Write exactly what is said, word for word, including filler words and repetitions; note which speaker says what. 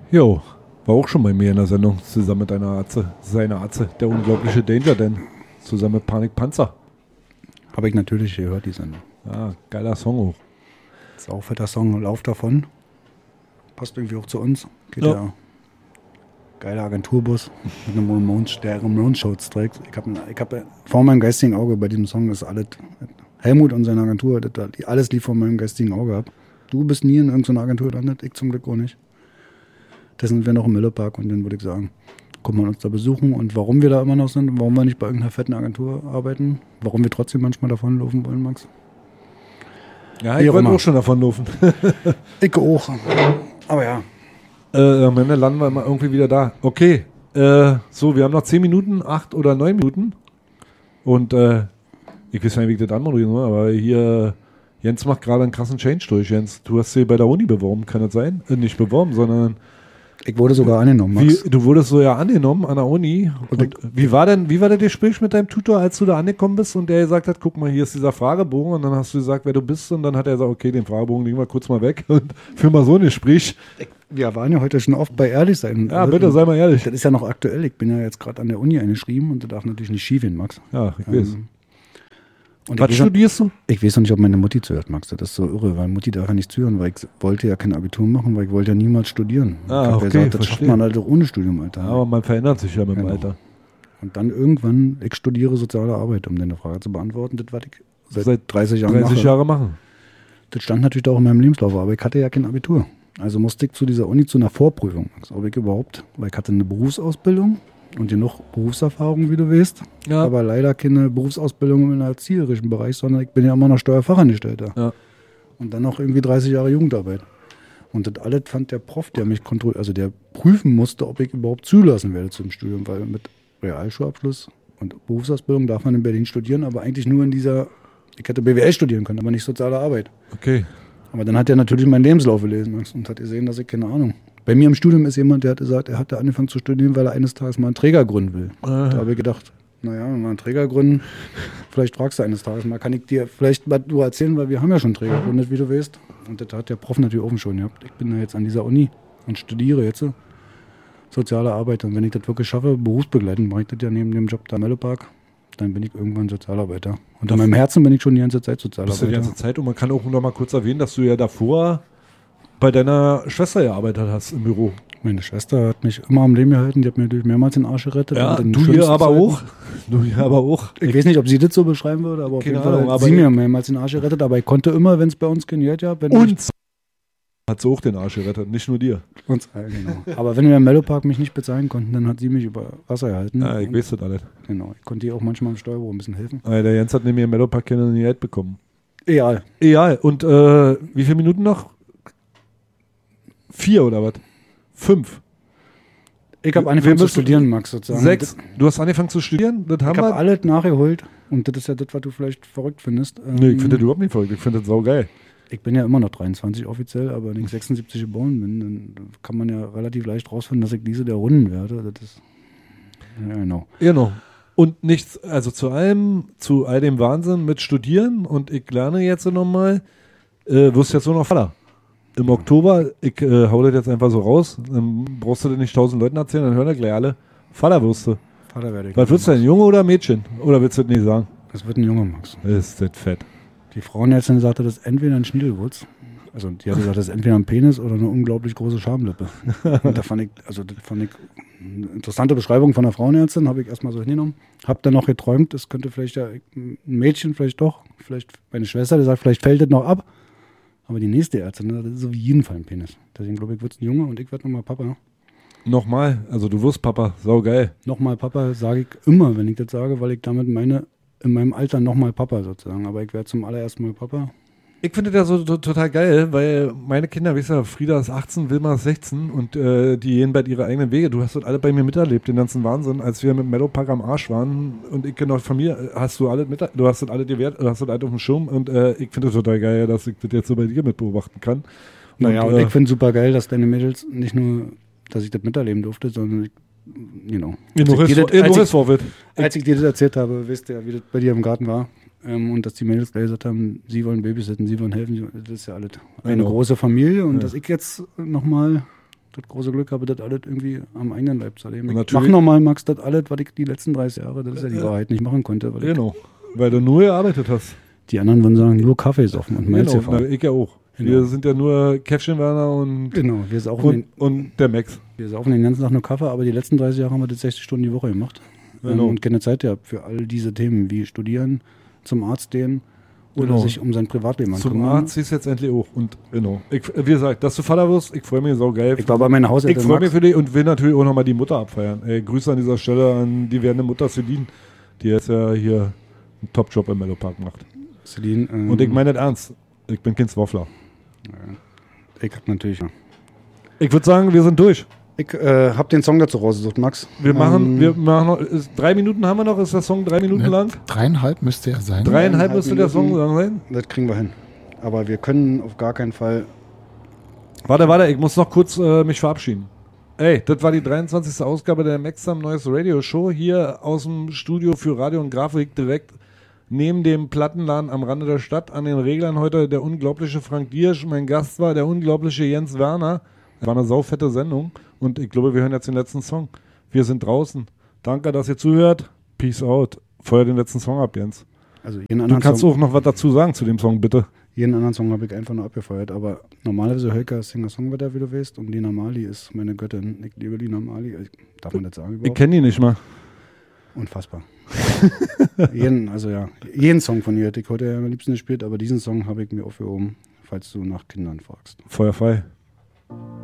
Speaker 1: Jo, war auch schon bei mir in der Sendung, zusammen mit einer Atze, seiner Atze, der unglaubliche Danger Dan, zusammen mit Panik Panzer.
Speaker 2: Habe ich natürlich gehört, die Sendung.
Speaker 1: Ja, geiler Song auch.
Speaker 2: Ist auch fetter Song, Lauf davon. Passt irgendwie auch zu uns. Geht
Speaker 1: Ja.
Speaker 2: ja. Geiler Agenturbus mit einem Ramones, der Ramones-Shirts trägt. Ich habe ich hab, vor meinem geistigen Auge bei diesem Song ist alles, Helmut und seine Agentur, das, alles lief vor meinem geistigen Auge ab. Du bist nie in irgendeiner Agentur gelandet, ich zum Glück auch nicht. Das sind wir noch im Müllerpark und dann würde ich sagen, kommt man uns da besuchen und warum wir da immer noch sind, warum wir nicht bei irgendeiner fetten Agentur arbeiten, warum wir trotzdem manchmal davonlaufen wollen, Max.
Speaker 1: Ja,
Speaker 2: Wie
Speaker 1: ich
Speaker 2: auch
Speaker 1: wollte
Speaker 2: immer.
Speaker 1: auch schon davonlaufen.
Speaker 2: Ich auch. Aber ja.
Speaker 1: Äh, am Ende landen wir mal irgendwie wieder da. Okay, äh, so, wir haben noch zehn Minuten, acht oder neun Minuten. Und äh, ich weiß nicht, wie ich das anmoderieren soll, aber hier, Jens macht gerade einen krassen Change durch. Jens, du hast sie bei der Uni beworben, kann das sein? Äh, nicht beworben, sondern
Speaker 2: Ich wurde sogar angenommen, Max.
Speaker 1: wie, du wurdest so ja angenommen an der Uni. Und,
Speaker 2: Und
Speaker 1: wie war denn, wie war das Gespräch mit deinem Tutor, als du da angekommen bist und der gesagt hat, guck mal, hier ist dieser Fragebogen und dann hast du gesagt, wer du bist und dann hat er gesagt, okay, den Fragebogen legen wir kurz mal weg und führ mal so ein Gespräch.
Speaker 2: Wir waren ja heute schon oft bei Ehrlich sein.
Speaker 1: Ja, bitte, sei mal ehrlich.
Speaker 2: Das ist ja noch aktuell. Ich bin ja jetzt gerade an der Uni eingeschrieben und das darf natürlich nicht schief gehen, Max.
Speaker 1: Ja, ich weiß.
Speaker 2: Ähm, und
Speaker 1: Was
Speaker 2: ich weiß,
Speaker 1: studierst du?
Speaker 2: ich weiß noch nicht, ob meine Mutti zuhört, Max. Das ist so irre, weil Mutti darf ja nicht zuhören, weil ich wollte ja kein Abitur machen, weil ich wollte ja niemals studieren.
Speaker 1: Ah,
Speaker 2: ich hab
Speaker 1: okay,
Speaker 2: ja gesagt, das
Speaker 1: verstehe.
Speaker 2: schafft man halt auch ohne Studium, Alter.
Speaker 1: Ja, aber man verändert sich ja mit dem
Speaker 2: Genau.
Speaker 1: Alter.
Speaker 2: Und dann irgendwann, ich studiere soziale Arbeit, um deine Frage zu beantworten. Das, was ich seit,
Speaker 1: Seit
Speaker 2: dreißig Jahren
Speaker 1: dreißig
Speaker 2: mache.
Speaker 1: Jahre machen.
Speaker 2: Das stand natürlich auch in meinem Lebenslauf, aber ich hatte ja kein Abitur. Also musste ich zu dieser Uni zu einer Vorprüfung. Max. Ob ich überhaupt, weil ich hatte eine Berufsausbildung und genug Berufserfahrung, wie du weißt.
Speaker 1: Ja.
Speaker 2: Aber leider keine Berufsausbildung im erzieherischen Bereich, sondern ich bin ja immer noch Steuerfachangestellter.
Speaker 1: Ja.
Speaker 2: Und dann noch irgendwie dreißig Jahre Jugendarbeit. Und das alles fand der Prof, der mich kontrolliert, also der prüfen musste, ob ich überhaupt zulassen werde zum Studium, weil mit Realschulabschluss und Berufsausbildung darf man in Berlin studieren, aber eigentlich nur in dieser, ich hätte B W L studieren können, aber nicht soziale Arbeit.
Speaker 1: Okay.
Speaker 2: Aber dann hat er natürlich meinen Lebenslauf gelesen Max, und hat gesehen, dass ich keine Ahnung. Bei mir im Studium ist jemand, der hat gesagt, er hat da angefangen zu studieren, weil er eines Tages mal einen Träger gründen will.
Speaker 1: Aha.
Speaker 2: Da habe ich gedacht, naja, wenn wir einen Träger gründen, vielleicht fragst du eines Tages mal, kann ich dir vielleicht mal du erzählen, weil wir haben ja schon einen Träger gegründet, wie du weißt. Und das hat der Prof natürlich auch schon gehabt. Ich bin ja jetzt an dieser Uni und studiere jetzt so soziale Arbeit. Und wenn ich das wirklich schaffe, berufsbegleitend, mache ich das ja neben dem Job da im Möllepark, dann bin ich irgendwann Sozialarbeiter. Und in meinem Herzen bin ich schon die ganze Zeit
Speaker 1: Bist du die
Speaker 2: Sozialarbeiter.
Speaker 1: ganze Zeit und man kann auch noch mal kurz erwähnen, dass du ja davor bei deiner Schwester gearbeitet hast im Büro.
Speaker 2: Meine Schwester hat mich immer am Leben gehalten, die hat mir natürlich mehrmals den Arsch gerettet.
Speaker 1: Ja,
Speaker 2: Und in
Speaker 1: du hier
Speaker 2: schlimmsten
Speaker 1: aber
Speaker 2: Zeiten-
Speaker 1: auch. Du hier aber auch.
Speaker 2: Ich weiß nicht, ob sie das so beschreiben würde, aber auf
Speaker 1: Keine
Speaker 2: jeden Fall
Speaker 1: Ahnung,
Speaker 2: hat
Speaker 1: aber
Speaker 2: sie
Speaker 1: ich-
Speaker 2: mir mehrmals den Arsch gerettet. Aber ich konnte immer, wenn es bei uns geniert ja, wenn
Speaker 1: Und hat sie auch den Arsch gerettet, nicht nur dir.
Speaker 2: ich, uns, ja, genau. Aber wenn wir im Mellopark mich nicht bezahlen konnten, dann hat sie mich über Wasser gehalten.
Speaker 1: Ja, ich
Speaker 2: Und-
Speaker 1: weiß das alles.
Speaker 2: Genau, ich konnte ihr auch manchmal im Steuerbüro ein bisschen helfen.
Speaker 1: Aber der Jens hat nämlich im Mellowpark keine Geld bekommen.
Speaker 2: Egal.
Speaker 1: Egal. Und äh, wie viele Minuten noch? Vier oder was? Fünf?
Speaker 2: Ich habe
Speaker 1: Wir
Speaker 2: angefangen zu
Speaker 1: müssen-
Speaker 2: studieren, Max, sozusagen.
Speaker 1: Sechs? Du hast angefangen zu studieren? Das
Speaker 2: Ich
Speaker 1: haben
Speaker 2: habe
Speaker 1: wir?
Speaker 2: alles nachgeholt. Und das ist ja das, was du vielleicht verrückt findest. Ähm,
Speaker 1: Nee, ich finde das überhaupt nicht verrückt. Ich finde das saugeil.
Speaker 2: Ich bin ja immer noch dreiundzwanzig offiziell, aber wenn ich sechsundsiebzig geboren bin, dann kann man ja relativ leicht rausfinden, dass ich diese der Runden werde. Das ist, ja, genau.
Speaker 1: Genau. Und nichts, also zu allem, zu all dem Wahnsinn mit Studieren und ich lerne jetzt nochmal, äh, wirst jetzt nur noch Vater. Im Oktober, ich äh, hau das jetzt einfach so raus, dann brauchst du das nicht tausend Leuten erzählen, dann hören ja gleich alle. Vater wirst du.
Speaker 2: Vater werde ich.
Speaker 1: Was willst du denn, Junge oder Mädchen? Oder willst du das nicht sagen?
Speaker 2: Das wird ein Junge, Max.
Speaker 1: Ist das fett.
Speaker 2: Die Frauenärztin sagte, das ist entweder ein Schniedelwurz, also die hat gesagt, das ist entweder ein Penis oder eine unglaublich große Schamlippe. Und da fand ich, also das fand ich eine interessante Beschreibung von der Frauenärztin, habe ich erstmal so hingenommen. Hab dann noch geträumt, es könnte vielleicht ja ein Mädchen, vielleicht doch, vielleicht meine Schwester, die sagt, vielleicht fällt das noch ab. Aber die nächste Ärztin, ne, das ist auf jeden Fall ein Penis. Deswegen glaube ich, wird es ein Junge und ich werde nochmal Papa.
Speaker 1: Nochmal, also du wirst Papa, saugeil.
Speaker 2: Nochmal Papa sage ich immer, wenn ich das sage, weil ich damit meine, in meinem Alter nochmal Papa sozusagen. Aber ich werde zum allerersten Mal Papa.
Speaker 1: Ich finde das so to- total geil, weil meine Kinder, weißt du, Frieda ist achtzehn, Wilma ist sechzehn und äh, die gehen bald ihre eigenen Wege. Du hast das alle bei mir miterlebt, den ganzen Wahnsinn. Als wir mit dem Mellowpark am Arsch waren und ich genau von mir, hast du alles mit, du hast das alle gewährt, du hast das alles auf dem Schirm und äh, ich finde das total geil, dass ich das jetzt so bei dir mit beobachten kann.
Speaker 2: Naja, und
Speaker 1: äh,
Speaker 2: ich finde super geil, dass deine Mädels nicht nur, dass ich das miterleben durfte, sondern ich, you know.
Speaker 1: Genug
Speaker 2: Als ich
Speaker 1: ist,
Speaker 2: dir das- als
Speaker 1: genug
Speaker 2: ich-
Speaker 1: ist Vorbild.
Speaker 2: Als ich dir das erzählt habe, wisst ihr, wie das bei dir im Garten war. Ähm, und dass die Mädels gleich gesagt haben, sie wollen babysitten, sie wollen helfen, sie- das ist ja alles eine
Speaker 1: Genau.
Speaker 2: große Familie. Und
Speaker 1: Ja.
Speaker 2: dass ich jetzt nochmal das große Glück habe, das alles irgendwie am eigenen Leib zu erleben.
Speaker 1: Und
Speaker 2: Ich mache normal, Max, das alles, was ich die letzten dreißig Jahre, das ist ja die Wahrheit, nicht machen konnte. Weil
Speaker 1: Genau, weil du nur gearbeitet hast.
Speaker 2: Die anderen würden sagen, nur Kaffee saufen und Malz
Speaker 1: Genau,
Speaker 2: gefahren.
Speaker 1: na, ich ja auch.
Speaker 2: Genau.
Speaker 1: Wir sind ja nur Käffchenwerner und,
Speaker 2: Genau, wir saufen,
Speaker 1: und,
Speaker 2: den,
Speaker 1: und der Max.
Speaker 2: wir saufen den ganzen Tag nur Kaffee, aber die letzten dreißig Jahre haben wir das sechzig Stunden die Woche gemacht.
Speaker 1: Genau.
Speaker 2: Ähm, und keine Zeit gehabt für all diese Themen, wie studieren, zum Arzt gehen oder
Speaker 1: Genau.
Speaker 2: sich um sein Privatleben
Speaker 1: Zum
Speaker 2: kümmern.
Speaker 1: Arzt siehst du jetzt endlich auch. Und genau. Ich, wie gesagt, dass du Vater wirst, ich freue mich so geil.
Speaker 2: Ich war bei meiner
Speaker 1: Ich
Speaker 2: Hauseltern,
Speaker 1: freue mich
Speaker 2: Max.
Speaker 1: für dich und will natürlich auch nochmal die Mutter abfeiern. Ey, Grüße an dieser Stelle an die werdende Mutter Celine, die jetzt ja hier einen Top-Job im Mellow Park macht.
Speaker 2: Celine, ähm,
Speaker 1: Und ich meine das ernst. Ich bin kein Zwaffler.
Speaker 2: ich hab natürlich, ja.
Speaker 1: Ich würde sagen, wir sind durch.
Speaker 2: Ich äh, hab den Song dazu rausgesucht, Max.
Speaker 1: Wir machen,
Speaker 2: Ähm,
Speaker 1: wir machen noch, ist, drei Minuten haben wir noch, ist der Song drei Minuten
Speaker 3: Ne,
Speaker 1: lang?
Speaker 3: Dreieinhalb müsste er sein.
Speaker 1: Dreieinhalb
Speaker 2: Dreieinhalb
Speaker 1: müsste der Song
Speaker 2: Minuten.
Speaker 1: lang sein?
Speaker 2: Das kriegen wir hin. Aber wir können auf gar keinen Fall.
Speaker 1: Warte, warte, ich muss noch kurz äh, mich verabschieden. Ey, das war die dreiundzwanzigste Ausgabe der Maxam Neues Radio Show hier aus dem Studio für Radio und Grafik direkt neben dem Plattenladen am Rande der Stadt. An den Reglern heute der unglaubliche Frank Giersch. Mein Gast war der unglaubliche Jens Werner. War eine saufette Sendung und ich glaube, wir hören jetzt den letzten Song. Wir sind draußen. Danke, dass ihr zuhört. Peace out. Feuer den letzten Song ab, Jens.
Speaker 2: Also jeden
Speaker 1: Du
Speaker 2: anderen
Speaker 1: kannst
Speaker 2: Song,
Speaker 1: auch noch was dazu sagen zu dem Song, bitte.
Speaker 2: jeden anderen Song habe ich einfach nur abgefeuert. Aber normalerweise Hölker ist Singer-Songwriter, wie du weißt. Und Lina Marley ist meine Göttin. Ich liebe Lina Marley. Darf man das sagen
Speaker 1: Ich
Speaker 2: überhaupt?
Speaker 1: kenne die nicht mal.
Speaker 2: Unfassbar. jeden, also ja, jeden Song von ihr hätte ich heute ja am liebsten gespielt, aber diesen Song habe ich mir aufgehoben, falls du nach Kindern fragst.
Speaker 1: Feuer frei.